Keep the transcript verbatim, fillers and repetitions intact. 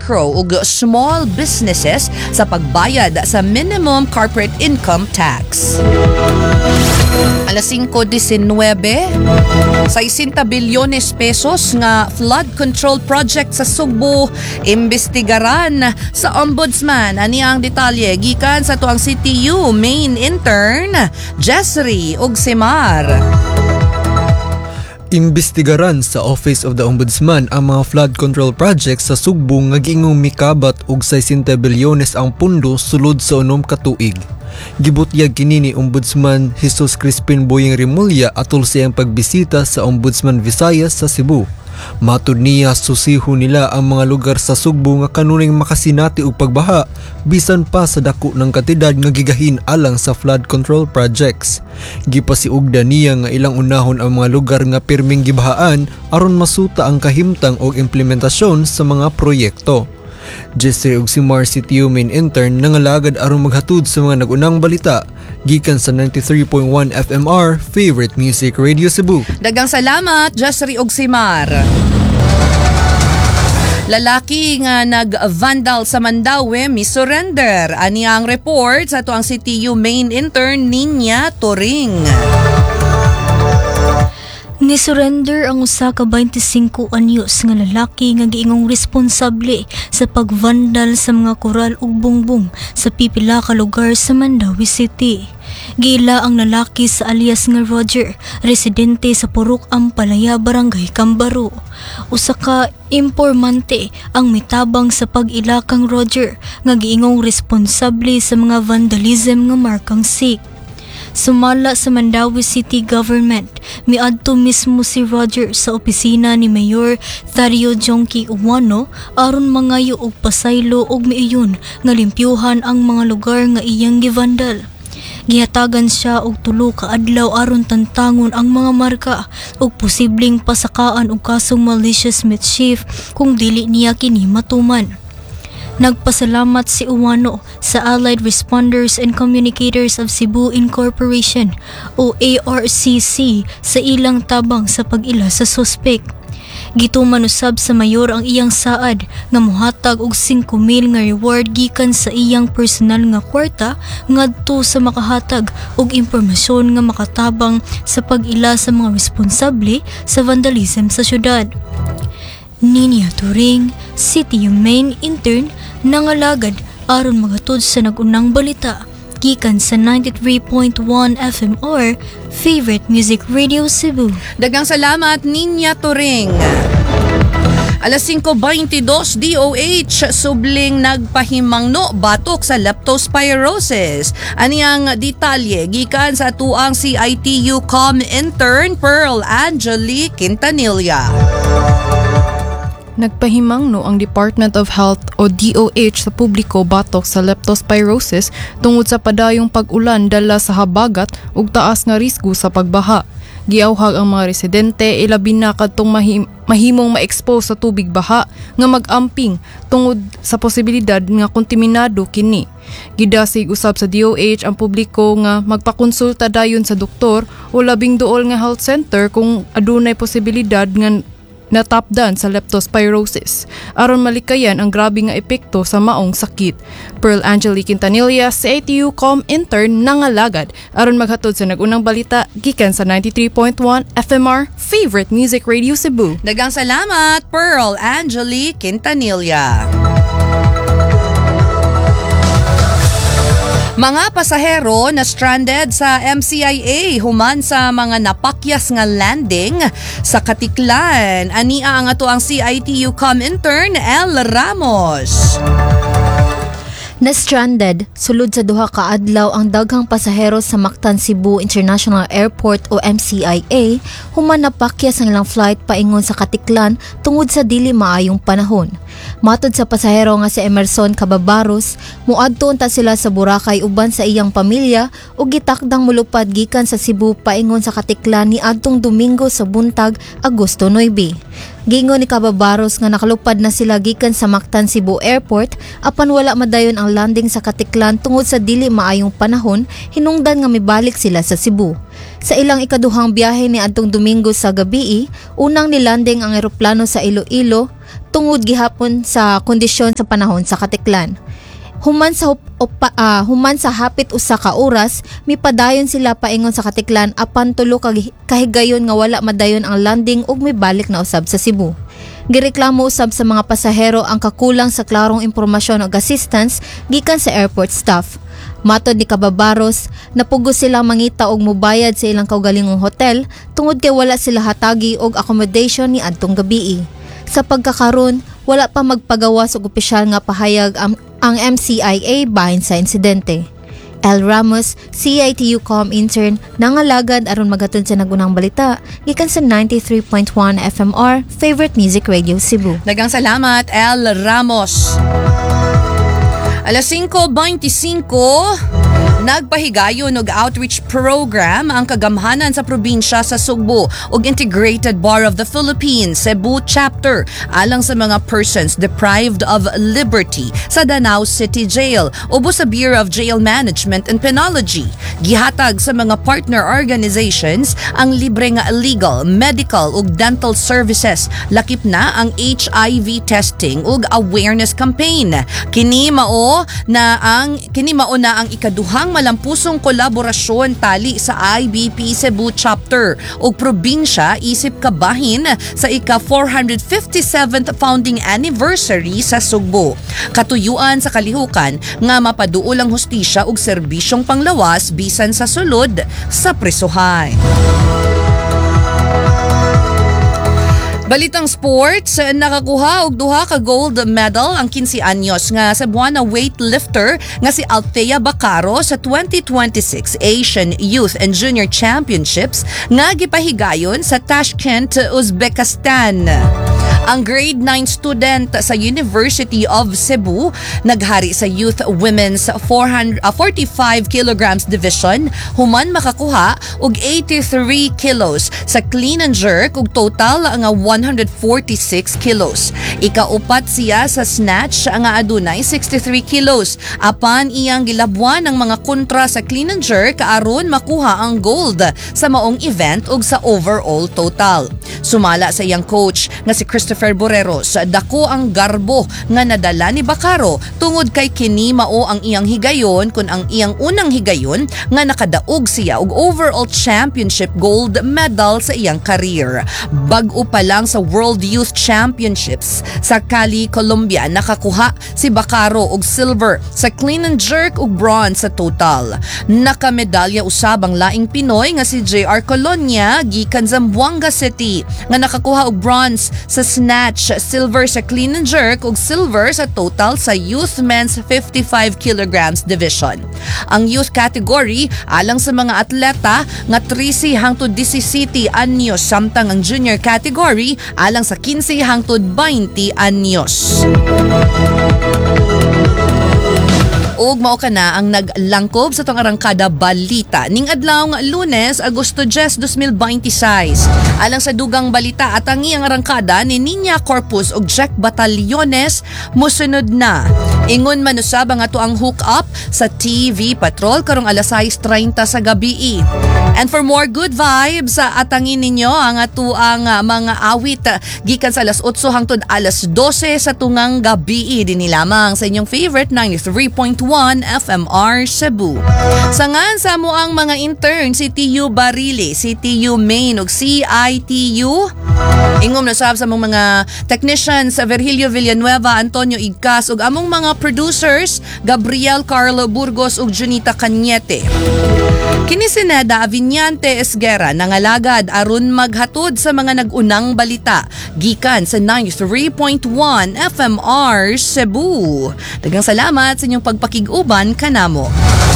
micro ug small businesses sa pagbayad sa minimum corporate income tax. Alas singko disenwebe, sixty bilyones pesos nga flood control project sa Sugbo imbestigaran sa Ombudsman. Ani ang detalye gikan sa tuang C T U main intern Jessery Ugsimar. Imbestigaran sa Office of the Ombudsman ang mga flood control projects sa Sugbo nga giingong mikabat og sixty bilyones ang pundo sulod sa unom ka tuig. Gibutyag kini ni Ombudsman Jesus Crispin Boyeng Rimulya atol sa iyang pagbisita sa Ombudsman Visayas sa Cebu. Matud niya susiho nila ang mga lugar sa Sugbo nga kanuning makasinati og pagbaha bisan pa sa dako ng kantidad nga gigahin alang sa flood control projects. Gipasiugda niya nga ilang unahon ang mga lugar nga pirming gibahaan aron masuta ang kahimtang og implementasyon sa mga proyekto. Jessery Ugsimar C T U main intern nangalagad aron maghatud sa mga nagunang balita gikan sa ninety-three point one F M R Favorite Music Radio Cebu. Dagang salamat Jessery Ugsimar. Lalaki nga nag-vandal sa Mandaue misurrender. Ani ang report sa tuang C T U main intern Ninya Turing. Ni-surrender ang usa ka twenty-five anyos nga lalaki nga giingong responsable sa pagvandal sa mga koral ug bungbong sa pipila ka lugar sa Mandaue City. Gila ang lalaki sa alias nga Roger, residente sa Purok Ampalaya, Barangay Cambaro. Usa ka impormante ang mitabang sa pag-ila kang Roger nga giingong responsable sa mga vandalism nga markang Sikh. Sumala sa Mandaue City Government, miadto mismo si Roger sa opisina ni Mayor Thario Jonky Uwano aron mangayo og pasaylo og miiyon nga limpyuhan ang mga lugar nga iyang givandal. Gihatagan siya og tulo ka adlaw aron tantangon ang mga marka ug posibleng pasakaan og kasong malicious mischief kung dili niya kini matuman. Nagpasalamat si Uwano sa Allied Responders and Communicators of Cebu Incorporation o A R C C sa ilang tabang sa pag-ila sa suspek. Gituman usab sa mayor ang iyang saad nga mohatag og five mil nga reward gikan sa iyang personal nga kwarta ngadto sa makahatag og impormasyon nga makatabang sa pag-ila sa mga responsable sa vandalism sa syudad. Ninya Turing, City Main Intern, nangalagad aron maghatod sa nagunang balita gikan sa ninety-three point one F M R Favorite Music Radio Cebu. Dagang salamat Ninya Turing. Alas singko twenty-two D O H subling nagpahimangno batok sa leptospirosis. Ani ang detalye gikan sa tuang C I T U Com intern Pearl Angeli Quintanilla. Nagpahimangno ang Department of Health o D O H sa publiko batok sa leptospirosis tungod sa padayong pag-ulan dala sa habagat ug taas nga risgo sa pagbaha. Giawhag ang mga residente ilabi na kadtong mahim- mahimong ma-expose sa tubig baha nga mag-amping tungod sa posibilidad nga kontaminado kini. Gidasig usab sa D O H ang publiko nga magpakonsulta dayon sa doktor o labing duol nga health center kung adunay posibilidad nga natapdan sa leptospirosis aron malikayan ang grabe nga epekto sa maong sakit. Pearl Angeli Quintanilla, C I T U Com intern nangalagad aron maghatod sa nagunang balita gikan sa ninety-three point one F M R Favorite Music Radio Cebu. Dagang salamat Pearl Angeli Quintanilla. Mga pasahero na stranded sa M C I A human sa mga napakyas nga landing sa Katiklan. Ania ang ato ang C I T U Com intern El Ramos. Na-stranded sulod sa duha ka adlaw ang daghang pasahero sa Mactan Cebu International Airport o M C I A human napakyas ang ilang flight paingon sa Katiklan tungod sa dili maayong panahon. Matod sa pasahero nga si Emerson Cababaros, muadton ta sila sa Boracay uban sa iyang pamilya ug gitakdang mulupad gikan sa Cebu paingon sa Katiklan ni adtong Domingo sa buntag Agosto nine. Gingon ni Cababaros nga nakalupad na sila gikan sa Mactan Cebu Airport apan wala madayon ang landing sa Katiklan tungod sa dili maayong panahon, hinungdan nga mibalik sila sa Cebu. Sa ilang ikaduhang biyahe ni adtong Domingo sa gabii, unang nilanding ang eroplano sa Iloilo tungod gihapon sa kondisyon sa panahon sa katiklan. Human sa opa, uh, human sa hapit usa ka oras, mipadayon sila paingon sa katiklan apan tulo ka kahigayon nga wala madayon ang landing ug mibalik na usab sa Cebu. Gireklamo usab sa mga pasahero ang kakulang sa klarong impormasyon ug assistance gikan sa airport staff. Matod ni Cababaros, napugos silang mangita og mobayad sa ilang kaugalingong hotel tungod kay wala sila hatagi og accommodation ni adtong gabii. Sa pagkakaron, wala pa magpagawas og opisyal nga pahayag ang, ang M C I A bahin sa insidente. El Ramos, C I T U Com intern, nangalagad aron maghatod sa nagunang balita gikan sa ninety-three point one F M R Favorite Music Radio Cebu. Daghang salamat, El Ramos. alas singko twenty-five, nagpahigayon og outreach program ang kagamhanan sa probinsya sa Sugbo ug Integrated Bar of the Philippines Cebu Chapter alang sa mga persons deprived of liberty sa Danao City Jail ubos sa Bureau of Jail Management and Penology. Gihatag sa mga partner organizations ang libreng legal, medical ug dental services, lakip na ang H I V testing ug awareness campaign. Kini mao na ang kini mao na ang ikaduhang malampusong kolaborasyon tali sa I B P Cebu Chapter ug probinsya isip kabahin sa ika four hundred fifty-seventh founding anniversary sa Sugbo. Katuyuan sa kalihukan nga mapaduol ang hustisya ug serbisyong panglawas bisan sa sulod sa prisuhan. Balitang sports, nakakuha og duha ka gold medal ang fifteen anyos nga Cebuana weightlifter nga si Althea Bacaro sa twenty twenty-six Asian Youth and Junior Championships nga gipahigayon sa Tashkent, Uzbekistan. Ang grade nine student sa University of Cebu naghari sa Youth Women's forty-five kilograms division, human makakuha og eighty-three kilos sa clean and jerk ug total nga one hundred forty-six kilos. Ikaupat siya sa snatch nga adunay sixty-three kilos. Apan iyang gilabwan ang mga kontra sa clean and jerk aron makuha ang gold sa maong event ug sa overall total. Sumala sa iyang coach nga si Christopher Boreros, dako ang garbo nga nadala ni Bacaro tungod kay kini mao ang iyang higayon kun ang iyang unang higayon nga nakadaog siya og overall championship gold medal sa iyang career. Bag-o pa lang sa World Youth Championships sa Cali, Colombia, nakakuha si Bacaro og silver sa clean and jerk ug bronze sa total. Nakamedalya usab ang laing Pinoy nga si J R Colonia gikan Zamboanga City nga nakakuha og bronze sa snatch, silver sa clean and jerk ug silver sa total sa youth men's fifty-five kilograms division. Ang youth category alang sa mga atleta nga thirteen hangtod seventeen anyos, samtang ang junior category alang sa fifteen hangtod twenty anyos. Og mao kana ang naglangkob sa tong arangkada balita ning adlaw nga Lunes, Agosto ten, twenty twenty-six. Alang sa dugang balita at ang iyang arangkada ni Niña Corpus og Jack Batallones mosunod na. Ingon man usab ang ato ang hook up sa T V Patrol karong alas sais treinta sa gabi. And for more good vibes, atangin ninyo ang ato ang mga awit gikan sa alas eight hangtod alas twelve sa tungang gabi dinhi lamang sa inyong favorite ninety-three point one F M R Cebu. Sangan sa mo ang mga intern si T U Barili, si T U Main ug C I T U. Ingom na sab sa mong mga technicians sa Virgilio Villanueva, Antonio Igcas ug among mga producers Gabriel Carlo Burgos ug Junita Cañete. Kini si Neda Aviñante Esguera nangalagad aron maghatod sa mga nagunang balita gikan sa ninety-three point one F M R Cebu. Daghang salamat sa inyong pagpakig-uban kanamo.